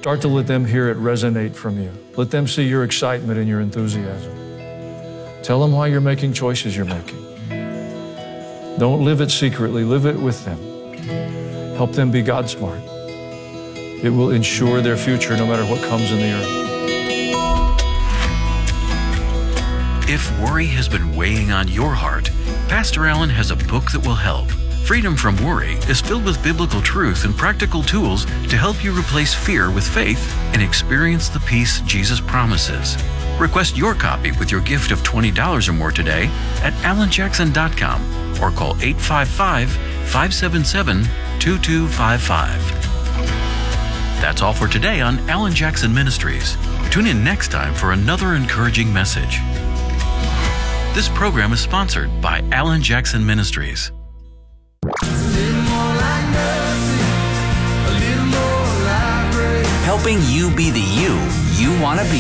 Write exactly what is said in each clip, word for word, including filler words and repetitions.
Start to let them hear it resonate from you. Let them see your excitement and your enthusiasm. Tell them why you're making choices you're making. Don't live it secretly, live it with them. Help them be God smart. It will ensure their future no matter what comes in the earth. If worry has been weighing on your heart, Pastor Allen has a book that will help. Freedom from Worry is filled with biblical truth and practical tools to help you replace fear with faith and experience the peace Jesus promises. Request your copy with your gift of twenty dollars or more today at alan jackson dot com or call eight five five, five seven seven, two two five five. That's all for today on Alan Jackson Ministries. Tune in next time for another encouraging message. This program is sponsored by Alan Jackson Ministries. Helping you be the you you want to be.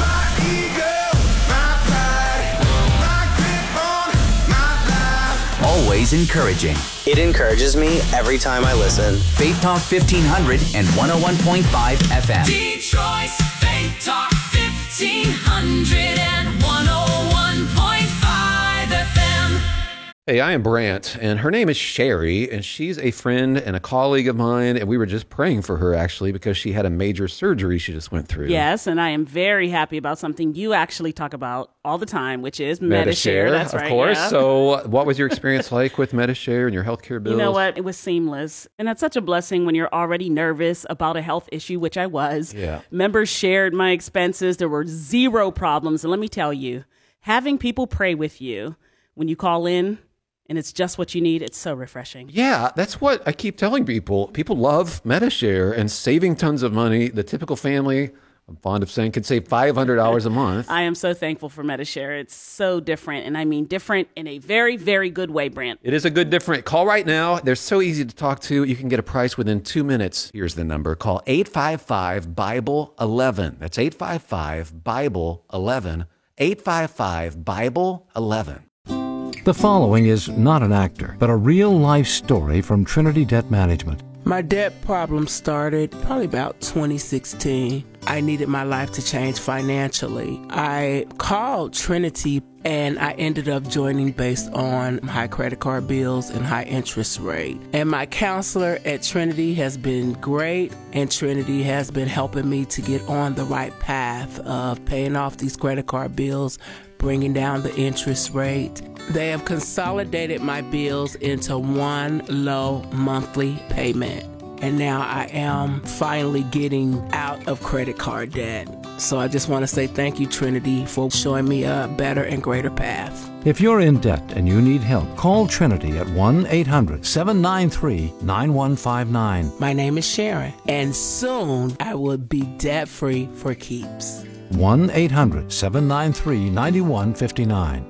Always encouraging. It encourages me every time I listen. Faith Talk fifteen hundred and one oh one point five F M. Detroit's Faith Talk fifteen hundred and one oh one point five F M. Hey, I am Brant, and her name is Sherry, and she's a friend and a colleague of mine, and we were just praying for her, actually, because she had a major surgery she just went through. Yes, and I am very happy about something you actually talk about all the time, which is Medi-Share. That's of right, course. yeah. So what was your experience like with Medi-Share and your healthcare bills? You know what? It was seamless. And that's such a blessing when you're already nervous about a health issue, which I was. Yeah. Members shared my expenses. There were zero problems. And let me tell you, having people pray with you when you call in, and it's just what you need, it's so refreshing. Yeah, that's what I keep telling people. People love Medi-Share and saving tons of money. The typical family, I'm fond of saying, could save five hundred dollars a month. I am so thankful for Medi-Share. It's so different, and I mean different in a very, very good way, Brant. It is a good different. Call right now. They're so easy to talk to. You can get a price within two minutes. Here's the number. Call eight five five, Bible eleven. That's eight five five, Bible eleven. eight five five, Bible eleven. The following is not an actor, but a real-life story from Trinity Debt Management. My debt problem started probably about twenty sixteen. I needed my life to change financially. I called Trinity and I ended up joining based on high credit card bills and high interest rate. And my counselor at Trinity has been great, and Trinity has been helping me to get on the right path of paying off these credit card bills, bringing down the interest rate. They have consolidated my bills into one low monthly payment. And now I am finally getting out of credit card debt. So I just want to say thank you, Trinity, for showing me a better and greater path. If you're in debt and you need help, call Trinity at one eight hundred, seven nine three, nine one five nine. My name is Sharon, and soon I will be debt-free for keeps. one eight hundred, seven nine three, nine one five nine.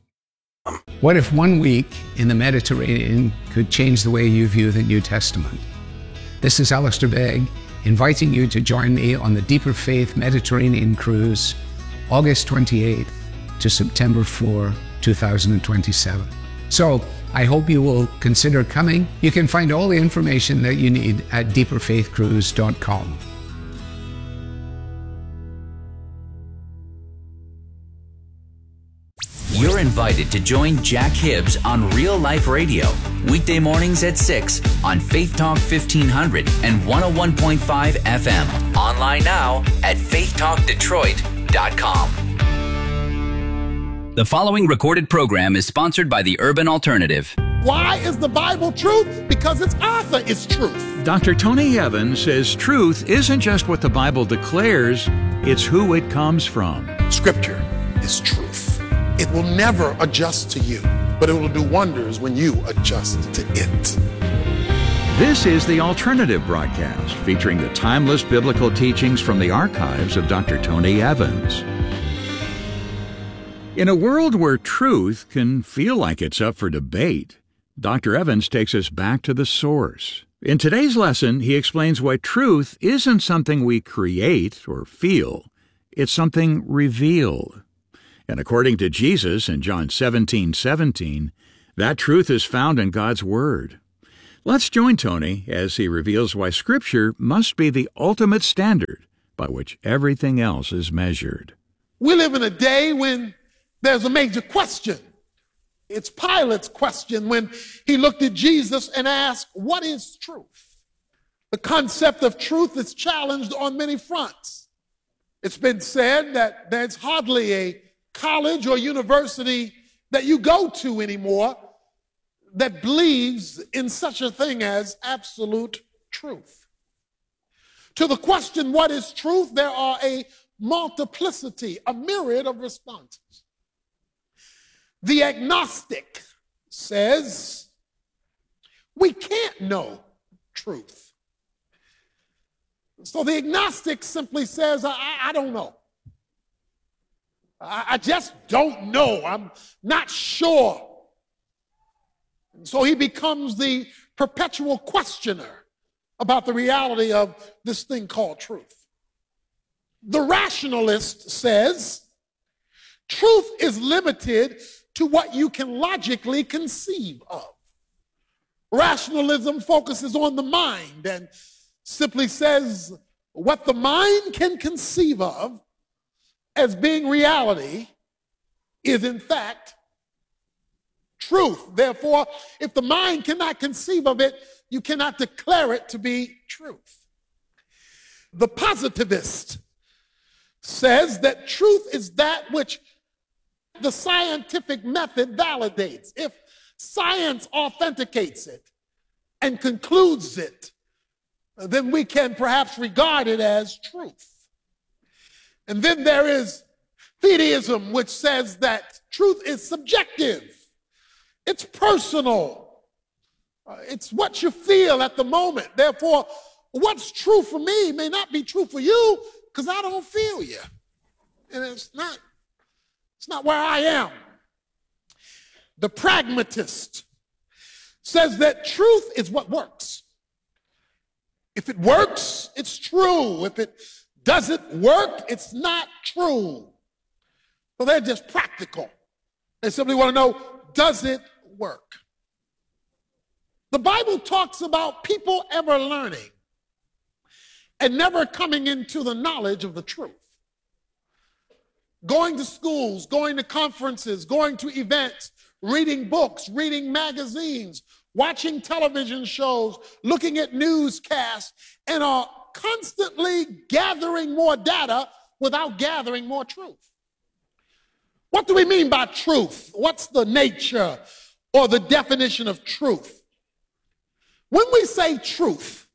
What if one week in the Mediterranean could change the way you view the New Testament? This is Alistair Begg, inviting you to join me on the Deeper Faith Mediterranean Cruise, August twenty-eighth to September fourth, two thousand twenty-seven. So I hope you will consider coming. You can find all the information that you need at deeper faith cruise dot com. You're invited to join Jack Hibbs on Real Life Radio, weekday mornings at six on Faith Talk fifteen hundred and one oh one point five F M. Online now at faith talk detroit dot com. The following recorded program is sponsored by the Urban Alternative. Why is the Bible truth? Because its author is truth. Doctor Tony Evans says truth isn't just what the Bible declares, it's who it comes from. Scripture is truth. It will never adjust to you, but it will do wonders when you adjust to it. This is The Alternative Broadcast, featuring the timeless biblical teachings from the archives of Doctor Tony Evans. In a world where truth can feel like it's up for debate, Doctor Evans takes us back to the source. In today's lesson, he explains why truth isn't something we create or feel. It's something revealed. And according to Jesus in John seventeen seventeen, that truth is found in God's Word. Let's join Tony as he reveals why Scripture must be the ultimate standard by which everything else is measured. We live in a day when there's a major question. It's Pilate's question when he looked at Jesus and asked, what is truth? The concept of truth is challenged on many fronts. It's been said that there's hardly a college or university that you go to anymore that believes in such a thing as absolute truth. To the question, what is truth? There are a multiplicity, a myriad of responses. The agnostic says we can't know truth. So the agnostic simply says, I, I don't know. I, I just don't know. I'm not sure. And so he becomes the perpetual questioner about the reality of this thing called truth. The rationalist says truth is limited to what you can logically conceive of. Rationalism focuses on the mind and simply says what the mind can conceive of as being reality is in fact truth. Therefore, if the mind cannot conceive of it, you cannot declare it to be truth. The positivist says that truth is that which the scientific method validates. If science authenticates it and concludes it, then we can perhaps regard it as truth. And then there is fideism, which says that truth is subjective. It's personal. Uh, it's what you feel at the moment. Therefore, what's true for me may not be true for you because I don't feel you. And it's not, it's not where I am. The pragmatist says that truth is what works. If it works, it's true. If it doesn't work, it's not true. So they're just practical. They simply want to know, does it work? The Bible talks about people ever learning and never coming into the knowledge of the truth. Going to schools, going to conferences, going to events, reading books, reading magazines, watching television shows, looking at newscasts, and are constantly gathering more data without gathering more truth. What do we mean by truth? What's the nature or the definition of truth? When we say truth,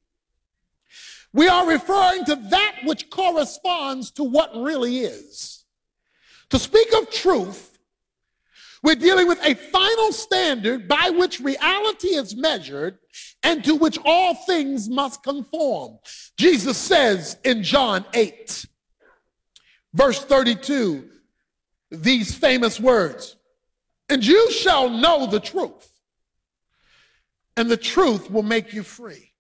we are referring to that which corresponds to what really is. To speak of truth, we're dealing with a final standard by which reality is measured and to which all things must conform. Jesus says in John eight, verse thirty-two, these famous words, and you shall know the truth, and the truth will make you free.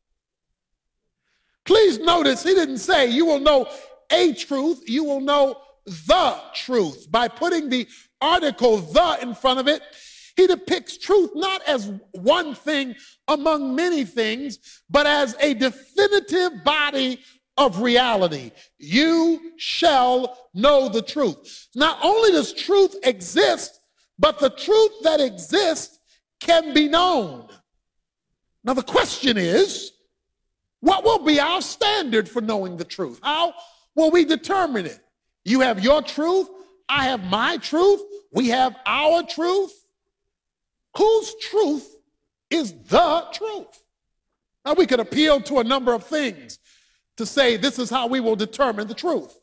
Please notice he didn't say you will know a truth, you will know the truth. By putting the article the in front of it, he depicts truth not as one thing among many things, but as a definitive body of reality. You shall know the truth. Not only does truth exist, but the truth that exists can be known. Now the question is, what will be our standard for knowing the truth? How will we determine it? You have your truth, I have my truth, we have our truth. Whose truth is the truth? Now we could appeal to a number of things to say this is how we will determine the truth.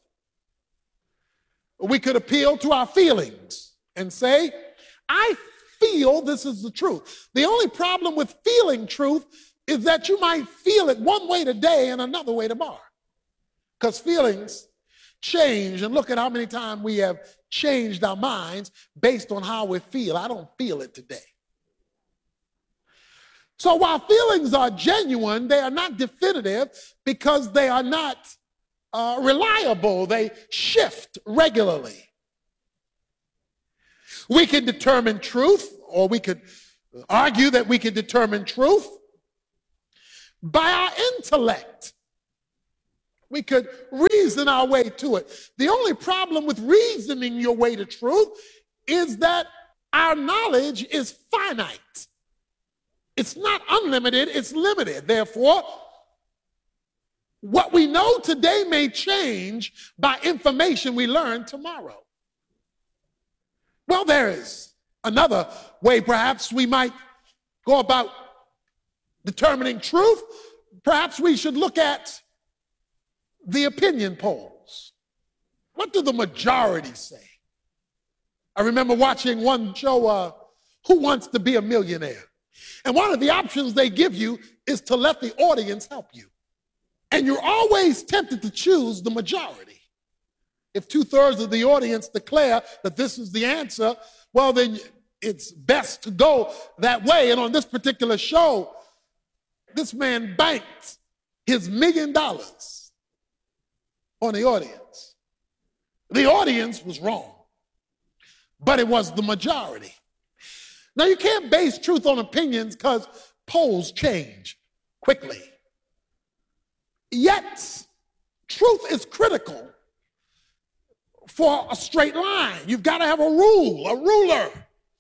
We could appeal to our feelings and say, I feel this is the truth. The only problem with feeling truth is that you might feel it one way today and another way tomorrow. Because feelings change, and look at how many times we have changed our minds based on how we feel. I don't feel it today. So while feelings are genuine, they are not definitive because they are not uh, reliable. They shift regularly. We can determine truth, or we could argue that we can determine truth by our intellect. We could reason our way to it. The only problem with reasoning your way to truth is that our knowledge is finite. It's not unlimited, it's limited. Therefore, what we know today may change by information we learn tomorrow. Well, there is another way perhaps we might go about determining truth. Perhaps we should look at the opinion polls. What do the majority say? I remember watching one show, uh, Who Wants to Be a Millionaire? And one of the options they give you is to let the audience help you. And you're always tempted to choose the majority. If two-thirds of the audience declare that this is the answer, well, then it's best to go that way. And on this particular show, this man banked his million dollars on the audience. The audience was wrong, but it was the majority. Now, you can't base truth on opinions because polls change quickly. Yet, truth is critical for a straight line. You've got to have a rule, a ruler,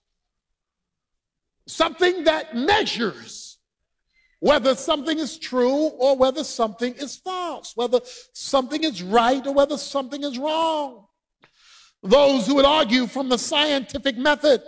something that measures whether something is true or whether something is false, whether something is right or whether something is wrong. Those who would argue from the scientific method,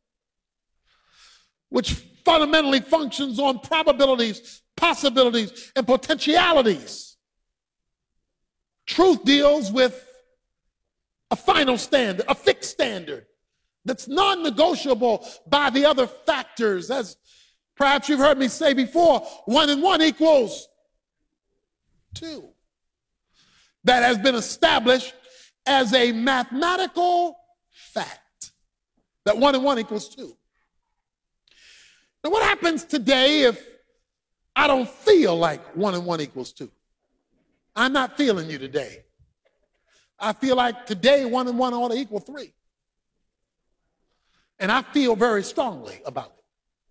which fundamentally functions on probabilities, possibilities, and potentialities. Truth deals with a final standard, a fixed standard that's non-negotiable by the other factors. As perhaps you've heard me say before, one and one equals two. That has been established as a mathematical fact, that one and one equals two. Now, what happens today if I don't feel like one and one equals two? I'm not feeling you today. I feel like today one and one ought to equal three. And I feel very strongly about it.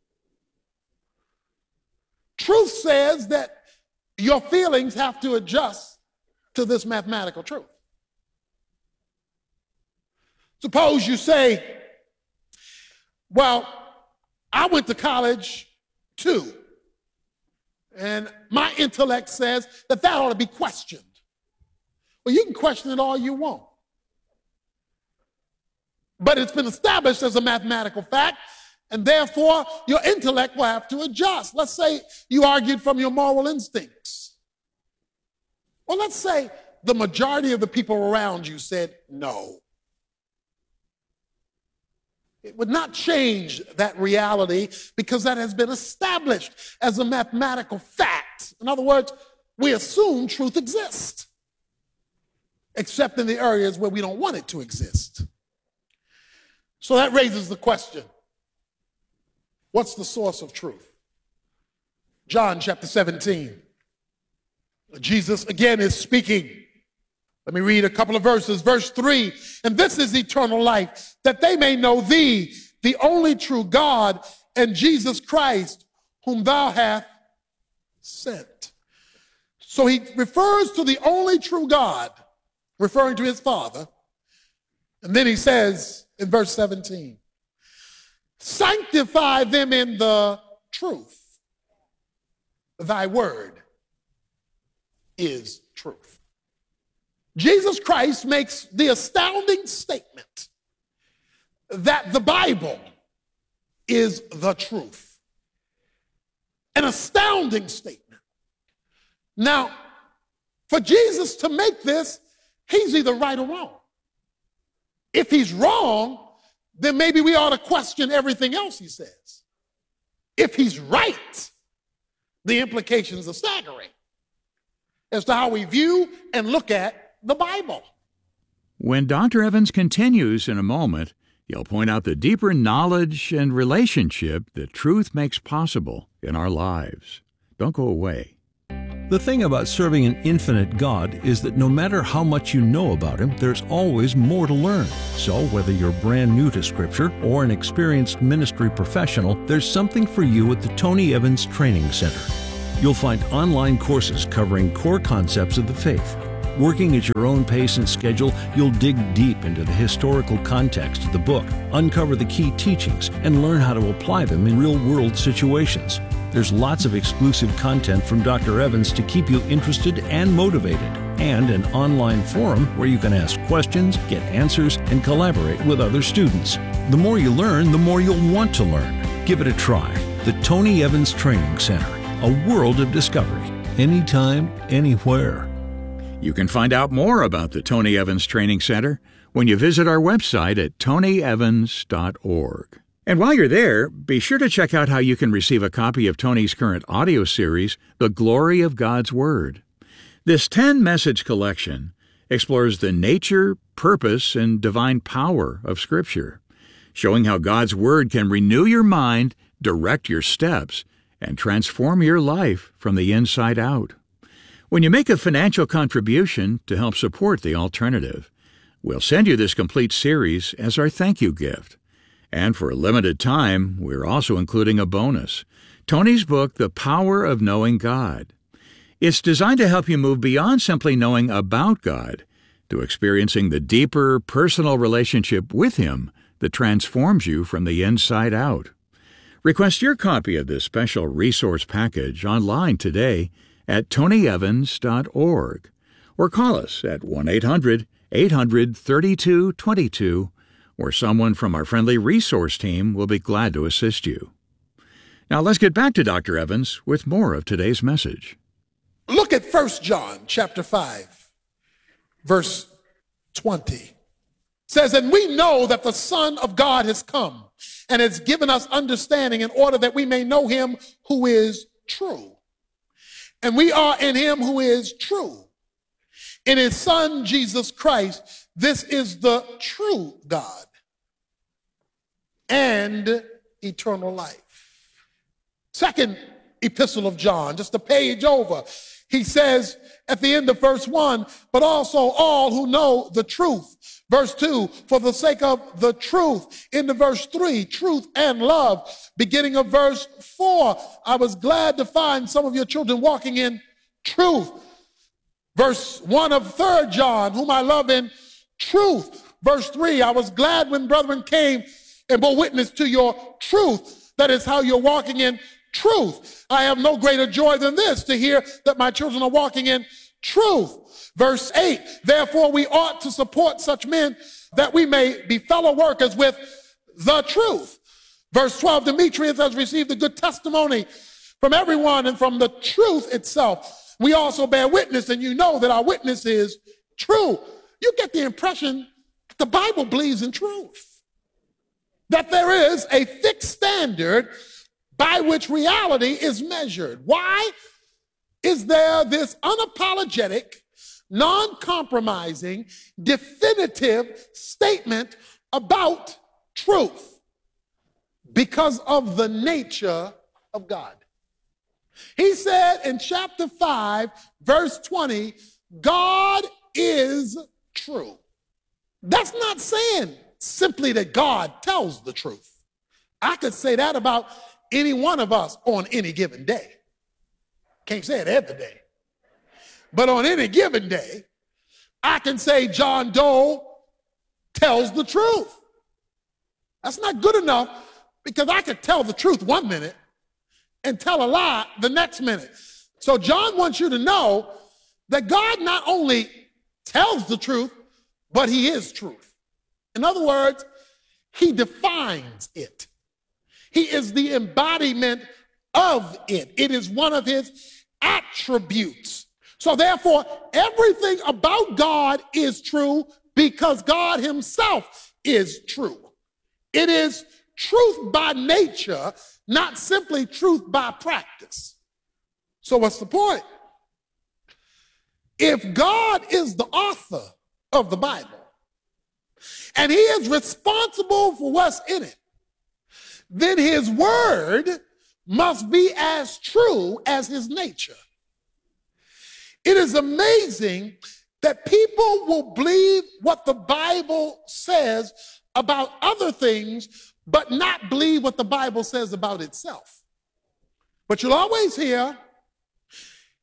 Truth says that your feelings have to adjust to this mathematical truth. Suppose you say, well, I went to college too, and my intellect says that that ought to be questioned. Well, you can question it all you want. But it's been established as a mathematical fact, and therefore your intellect will have to adjust. Let's say you argued from your moral instincts. Well, let's say the majority of the people around you said no. It would not change that reality because that has been established as a mathematical fact. In other words, we assume truth exists, except in the areas where we don't want it to exist. So that raises the question, what's the source of truth? John chapter seventeen. Jesus again is speaking. Let me read a couple of verses. Verse three, and this is eternal life, that they may know thee, the only true God, and Jesus Christ, whom thou hast sent. So he refers to the only true God, referring to his Father. And then he says in verse seventeen, sanctify them in the truth. Thy word is truth. Jesus Christ makes the astounding statement that the Bible is the truth. An astounding statement. Now, for Jesus to make this, he's either right or wrong. If he's wrong, then maybe we ought to question everything else he says. If he's right, the implications are staggering as to how we view and look at the Bible. When Doctor Evans continues in a moment, he'll point out the deeper knowledge and relationship that truth makes possible in our lives. Don't go away. The thing about serving an infinite God is that no matter how much you know about Him, there's always more to learn. So whether you're brand new to Scripture or an experienced ministry professional, there's something for you at the Tony Evans Training Center. You'll find online courses covering core concepts of the faith. Working at your own pace and schedule, you'll dig deep into the historical context of the book, uncover the key teachings, and learn how to apply them in real-world situations. There's lots of exclusive content from Doctor Evans to keep you interested and motivated, and an online forum where you can ask questions, get answers, and collaborate with other students. The more you learn, the more you'll want to learn. Give it a try. The Tony Evans Training Center, a world of discovery. Anytime, anywhere. You can find out more about the Tony Evans Training Center when you visit our website at tony evans dot org. And while you're there, be sure to check out how you can receive a copy of Tony's current audio series, The Glory of God's Word. This ten-message collection explores the nature, purpose, and divine power of Scripture, showing how God's Word can renew your mind, direct your steps, and transform your life from the inside out. When you make a financial contribution to help support The Alternative, we'll send you this complete series as our thank you gift. And for a limited time, we're also including a bonus, Tony's book, The Power of Knowing God. It's designed to help you move beyond simply knowing about God to experiencing the deeper, personal relationship with Him that transforms you from the inside out. Request your copy of this special resource package online today at tony evans dot org or call us at one eight hundred eight hundred thirty-two twenty-two, where someone from our friendly resource team will be glad to assist you. Now let's get back to Doctor Evans with more of today's message. Look at First John chapter five, verse twenty. It says, and we know that the Son of God has come and has given us understanding in order that we may know him who is true. And we are in him who is true. In his Son, Jesus Christ, this is the true God and eternal life. Second epistle of John, just a page over. He says at the end of verse one, but also all who know the truth. Verse two, for the sake of the truth. Into verse three, truth and love. Beginning of verse four, I was glad to find some of your children walking in truth. Verse one of Third John, whom I love in truth. Verse three, I was glad when brethren came and bore witness to your truth. That is how you're walking in truth. I have no greater joy than this, to hear that my children are walking in truth. Verse eight, therefore we ought to support such men that we may be fellow workers with the truth. Verse twelve, Demetrius has received a good testimony from everyone and from the truth itself. We also bear witness, and you know that our witness is true. You get the impression that the Bible believes in truth, that there is a fixed standard by which reality is measured. Why is there this unapologetic, non-compromising, definitive statement about truth? Because of the nature of God. He said in chapter five, verse twenty, God is true. That's not saying simply that God tells the truth. I could say that about any one of us on any given day. Can't say it every day. But on any given day, I can say John Doe tells the truth. That's not good enough, because I could tell the truth one minute and tell a lie the next minute. So John wants you to know that God not only tells the truth, but he is truth. In other words, he defines it. He is the embodiment of it. It is one of his attributes. So therefore, everything about God is true because God himself is true. It is truth by nature, not simply truth by practice. So what's the point? If God is the author of the Bible, and he is responsible for what's in it, then his word must be as true as his nature. It is amazing that people will believe what the Bible says about other things, but not believe what the Bible says about itself. But you'll always hear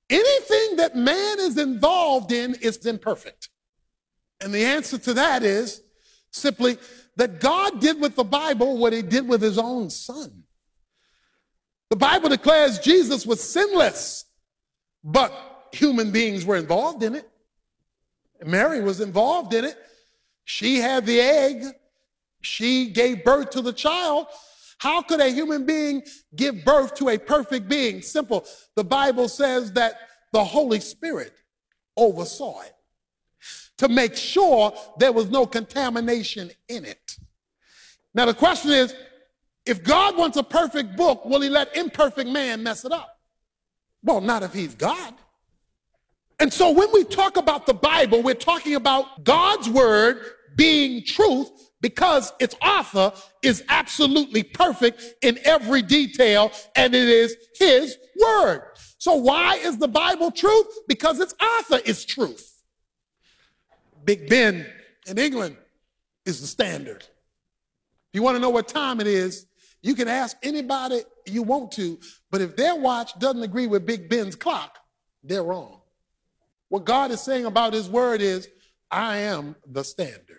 anything that man is involved in is imperfect. And the answer to that is simply that God did with the Bible what he did with his own son. The Bible declares Jesus was sinless, but human beings were involved in it. Mary was involved in it. She had the egg. She gave birth to the child. How could a human being give birth to a perfect being? Simple. The Bible says that the Holy Spirit oversaw it to make sure there was no contamination in it. Now the question is, if God wants a perfect book, will he let imperfect man mess it up? Well, not if he's God. And so when we talk about the Bible, we're talking about God's word being truth because its author is absolutely perfect in every detail, and it is his word. So why is the Bible truth? Because its author is truth. Big Ben in England is the standard. If you want to know what time it is, you can ask anybody you want to, but if their watch doesn't agree with Big Ben's clock, they're wrong. What God is saying about his word is, I am the standard.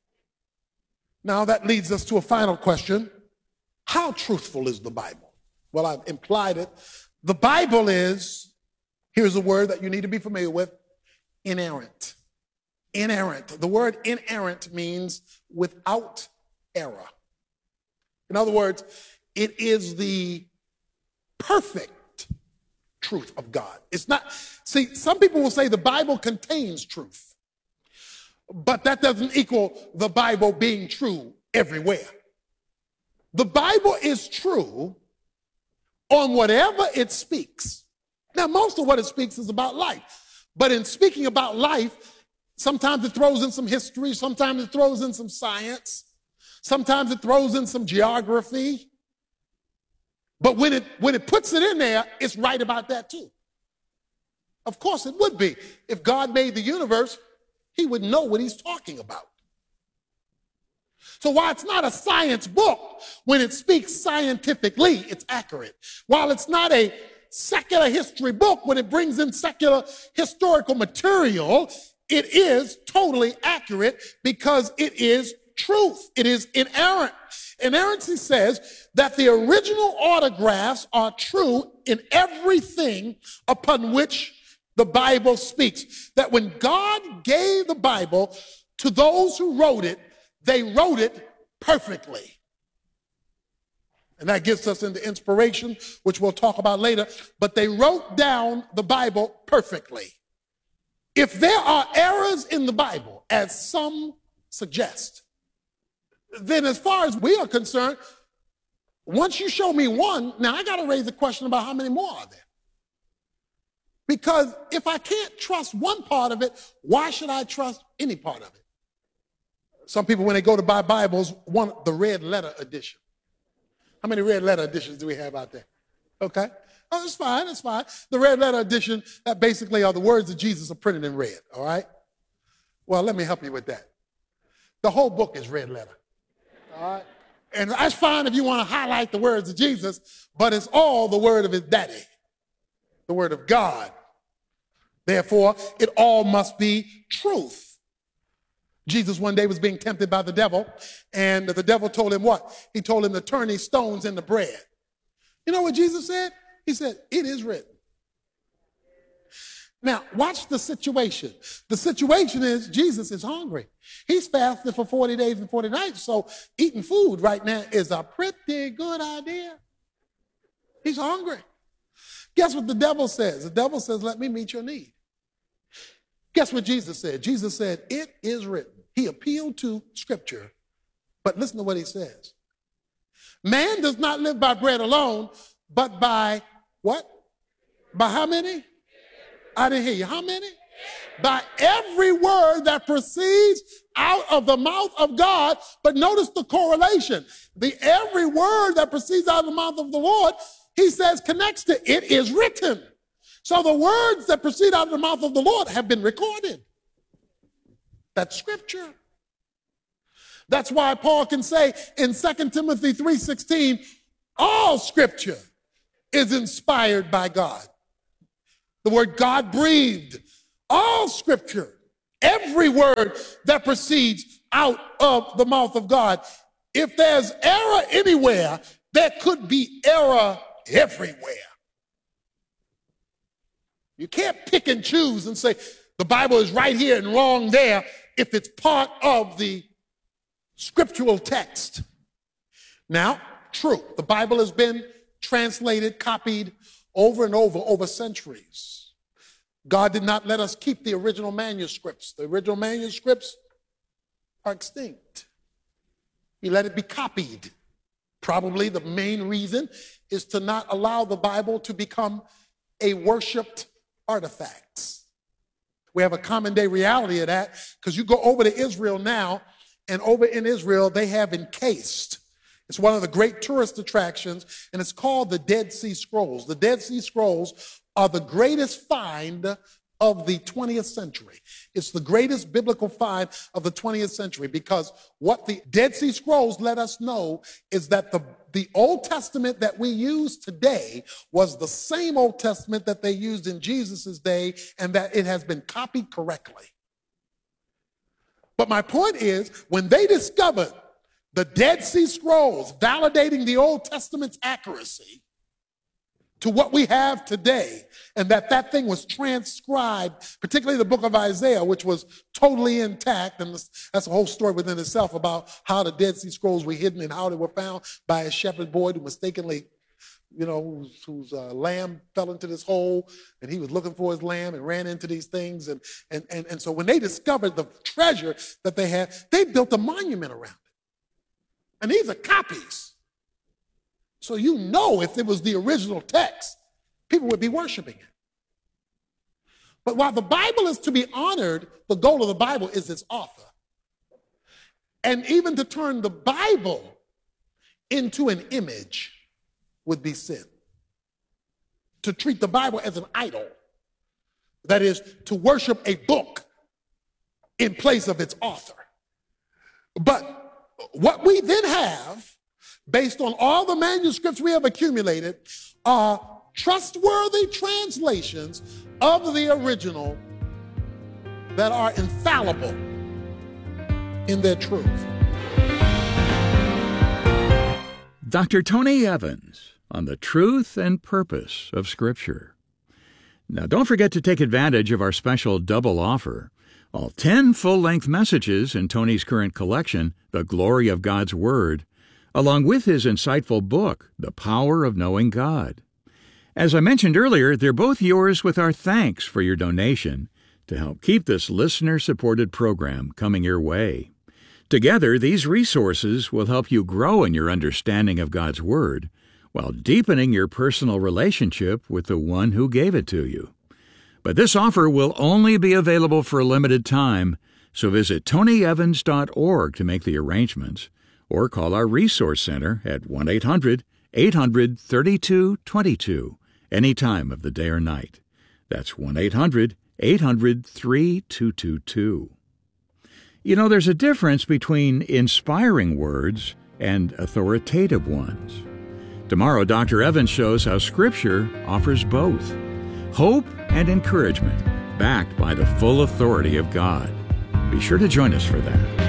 Now that leads us to a final question. How truthful is the Bible? Well, I've implied it. The Bible is, here's a word that you need to be familiar with, inerrant. Inerrant. The word inerrant means without error. In other words, it is the perfect truth of God. It's not, see, some people will say the Bible contains truth, but that doesn't equal the Bible being true everywhere. The Bible is true on whatever it speaks. Now, most of what it speaks is about life, but in speaking about life, sometimes it throws in some history, sometimes it throws in some science, sometimes it throws in some geography. But when it, when it puts it in there, it's right about that too. Of course it would be. If God made the universe, he would know what he's talking about. So while it's not a science book, when it speaks scientifically, it's accurate. While it's not a secular history book, when it brings in secular historical material, it is totally accurate because it is truth. It is inerrant. Inerrancy says that the original autographs are true in everything upon which the Bible speaks. That when God gave the Bible to those who wrote it, they wrote it perfectly. And that gets us into inspiration, which we'll talk about later. But they wrote down the Bible perfectly. If there are errors in the Bible, as some suggest, then as far as we are concerned, once you show me one, now I got to raise the question about how many more are there? Because if I can't trust one part of it, why should I trust any part of it? Some people, when they go to buy Bibles, want the red letter edition. How many red letter editions do we have out there? Okay. Oh, it's fine, it's fine. The red letter edition, that basically are the words of Jesus are printed in red, all right? Well, let me help you with that. The whole book is red letter, all right? And that's fine if you want to highlight the words of Jesus, but it's all the word of his daddy, the word of God. Therefore, it all must be truth. Jesus one day was being tempted by the devil, and the devil told him what? He told him to turn these stones into bread. You know what Jesus said? He said, it is written. Now, watch the situation. The situation is Jesus is hungry. He's fasted for forty days and forty nights, so eating food right now is a pretty good idea. He's hungry. Guess what the devil says? The devil says, let me meet your need. Guess what Jesus said? Jesus said, it is written. He appealed to Scripture, but listen to what he says. Man does not live by bread alone, but by what? By how many? I didn't hear you. How many? By every word that proceeds out of the mouth of God. But notice the correlation. The every word that proceeds out of the mouth of the Lord, he says, connects to it is written. So the words that proceed out of the mouth of the Lord have been recorded. That's Scripture. That's why Paul can say in Second Timothy three sixteen, all Scripture is inspired by God. The word God breathed. All scripture, every word that proceeds out of the mouth of God. If there's error anywhere, there could be error everywhere. You can't pick and choose and say the Bible is right here and wrong there if it's part of the scriptural text. Now, true, the Bible has been translated, copied over and over, over centuries. God did not let us keep the original manuscripts. The original manuscripts are extinct. He let it be copied. Probably the main reason is to not allow the Bible to become a worshiped artifact. We have a common day reality of that because you go over to Israel now, and over in Israel they have encased. It's one of the great tourist attractions, and it's called the Dead Sea Scrolls. The Dead Sea Scrolls are the greatest find of the twentieth century. It's the greatest biblical find of the twentieth century because what the Dead Sea Scrolls let us know is that the, the Old Testament that we use today was the same Old Testament that they used in Jesus' day, and that it has been copied correctly. But my point is, when they discovered the Dead Sea Scrolls validating the Old Testament's accuracy to what we have today, and that that thing was transcribed, particularly the book of Isaiah, which was totally intact, and that's a whole story within itself about how the Dead Sea Scrolls were hidden and how they were found by a shepherd boy who mistakenly, you know, whose, whose uh, lamb fell into this hole, and he was looking for his lamb and ran into these things, and, and, and, and so when they discovered the treasure that they had, they built a monument around it. And these are copies. So you know if it was the original text, people would be worshiping it. But while the Bible is to be honored, the goal of the Bible is its author. And even to turn the Bible into an image would be sin. To treat the Bible as an idol, that is, to worship a book in place of its author. But what we then have, based on all the manuscripts we have accumulated, are trustworthy translations of the original that are infallible in their truth. Doctor Tony Evans on the truth and purpose of Scripture. Now, don't forget to take advantage of our special double offer. All ten full-length messages in Tony's current collection, The Glory of God's Word, along with his insightful book, The Power of Knowing God. As I mentioned earlier, they're both yours with our thanks for your donation to help keep this listener-supported program coming your way. Together, these resources will help you grow in your understanding of God's Word while deepening your personal relationship with the one who gave it to you. But this offer will only be available for a limited time, so visit tony evans dot org to make the arrangements, or call our Resource Center at one eight hundred, eight hundred, thirty-two twenty-two any time of the day or night. That's one eight hundred, eight hundred, thirty-two twenty-two. You know, there's a difference between inspiring words and authoritative ones. Tomorrow, Doctor Evans shows how Scripture offers both hope and encouragement, backed by the full authority of God. Be sure to join us for that.